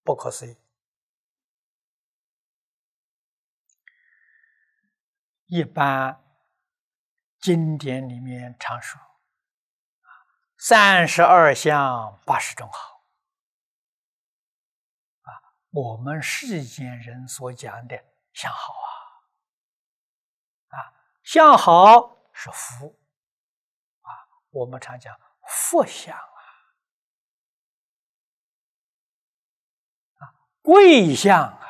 不可思议。一般经典里面常说32相80种好我们世间人所讲的相好相好是福我们常讲福相贵相